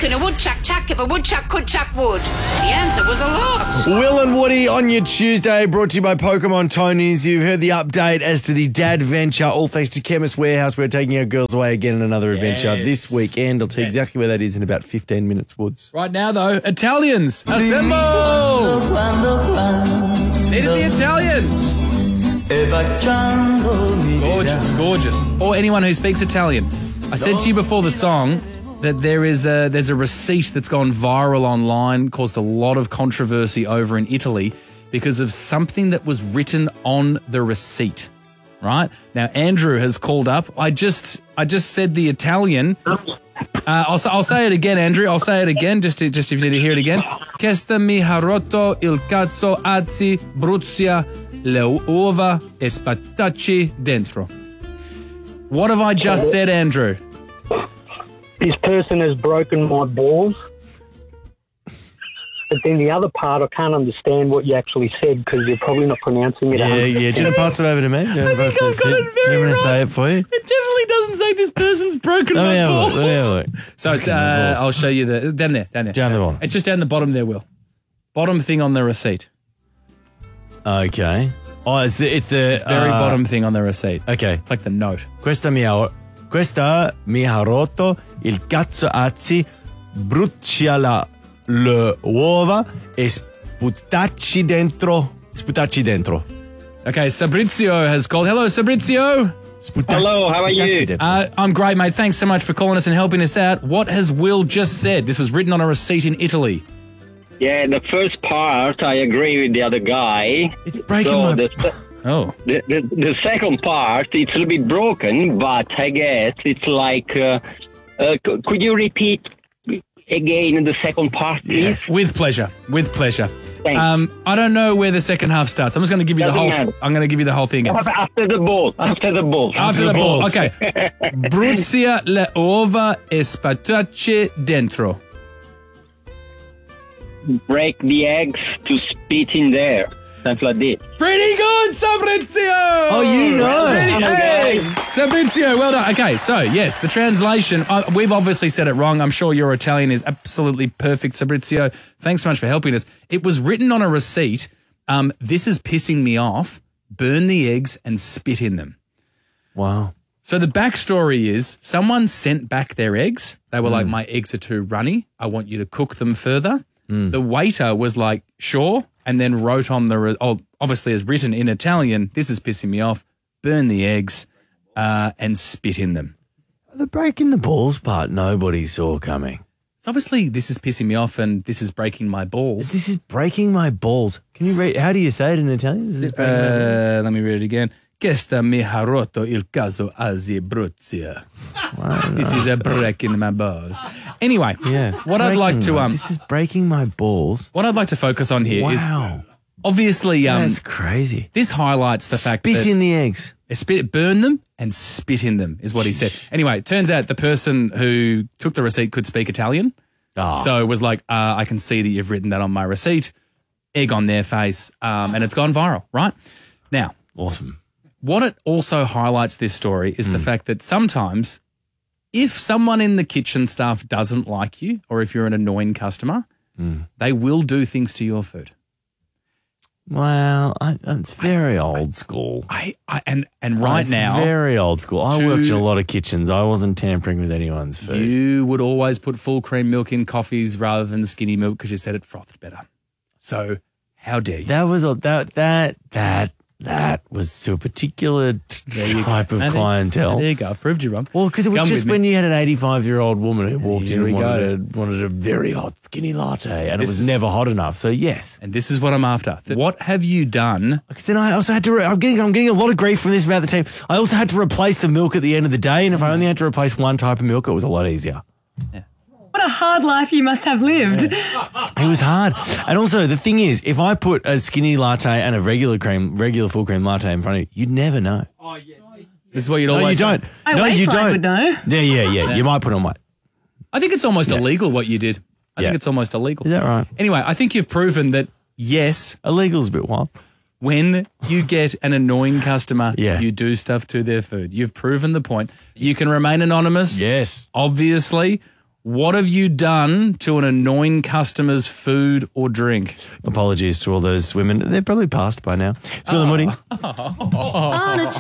can a woodchuck chuck if a woodchuck could chuck wood? The answer was a lot. Will and Woody on your Tuesday, brought to you by Pokemon Tony's. You've heard the update as to the Dad Venture, all thanks to Chemist Warehouse. We're taking our girls away again on another adventure this weekend. I'll tell you exactly where that is in about 15 minutes, Woods. Right now, though, Italians, assemble! Needed the Italians. Gorgeous, gorgeous. Or anyone who speaks Italian. I said to you before the song that there's a receipt that's gone viral online, caused a lot of controversy over in Italy because of something that was written on the receipt. Right? Now, Andrew has called up. I just said the Italian. I'll say it again, Andrew. I'll say it again, just if you need to hear it again. Questa mi ha rotto il cazzo azzi bruzia le uova e spatacci dentro. What have I just said, Andrew? This person has broken my balls. But then the other part, I can't understand what you actually said because you're probably not pronouncing it. Yeah. Do you want to pass it over to me? Do you want to say it for you? It definitely doesn't say this person's broken my balls. Let me have a look. So it's, I'll show you down there. Down the bottom. It's just down the bottom there, Will. Bottom thing on the receipt. Okay. Oh, it's the Very bottom thing on the receipt. Okay. It's like the note. Questa mi ha rotto il cazzo azzi, brucia le uova e sputacci dentro. Okay, Sabrizio has called. Hello, Sabrizio. Hello, how are you? I'm great, mate. Thanks so much for calling us and helping us out. What has Will just said? This was written on a receipt in Italy. Yeah, the first part, I agree with the other guy. It's breaking The second part, it's a little bit broken, but I guess it's like... could you repeat again the second part, please? Yes. With pleasure. Thanks. I don't know where the second half starts. I'm just going to give you Doesn't matter. I'm going to give you the whole thing again. After the ball. After the ball. Okay. Bruzia le uova e spatacci dentro. Break the eggs to spit in there. Something like this. Pretty good, Sabrizio! Oh, you know. Hey, Sabrizio, well done. Okay, so, yes, the translation, we've obviously said it wrong. I'm sure your Italian is absolutely perfect, Sabrizio. Thanks so much for helping us. It was written on a receipt, this is pissing me off, burn the eggs and spit in them. Wow. So the backstory is someone sent back their eggs. They were like, my eggs are too runny. I want you to cook them further. The waiter was like, sure, and then wrote on obviously as written in Italian, this is pissing me off, burn the eggs and spit in them. The breaking the balls part, nobody saw coming. So obviously this is pissing me off and this is breaking my balls. This is breaking my balls. Can you read? How do you say it in Italian? Let me read it again. Questa mi ha rotto il caso azzi bruzia. This is breaking my balls. Anyway, what I'd like to this is breaking my balls. What I'd like to focus on here is obviously that's crazy. This highlights the fact that spit in the eggs. Burn them and spit in them is what he said. Anyway, it turns out the person who took the receipt could speak Italian. So it was like, I can see that you've written that on my receipt. Egg on their face. And it's gone viral, right? Now. Awesome. What it also highlights this story is the fact that sometimes if someone in the kitchen staff doesn't like you or if you're an annoying customer, they will do things to your food. Well, it's very old school. And right now, it's very old school. I worked in a lot of kitchens. I wasn't tampering with anyone's food. You would always put full cream milk in coffees rather than skinny milk because you said it frothed better. So how dare you? That was to a particular type of clientele. There you go. I've proved you wrong. Well, because it was just when you had an 85-year-old woman who walked in and wanted a very hot skinny latte, and it was never hot enough. So yes, and this is what I'm after. What have you done? Because then I also had to. I'm getting a lot of grief from this about the team. I also had to replace the milk at the end of the day, and if I only had to replace one type of milk, it was a lot easier. Yeah. What a hard life you must have lived. It was hard. And also, the thing is, if I put a skinny latte and a regular full cream latte in front of you, you'd never know. Oh, yeah. This is what you'd always say. No, you don't. Would know. Yeah. You might put on weight. I think it's almost illegal what you did. I think it's almost illegal. Is that right? Anyway, I think you've proven that, yes. Illegal's a bit wild. When you get an annoying customer, you do stuff to their food. You've proven the point. You can remain anonymous. Yes. Obviously. What have you done to an annoying customer's food or drink? Apologies to all those women. They're probably passed by now. It's Will and Woody.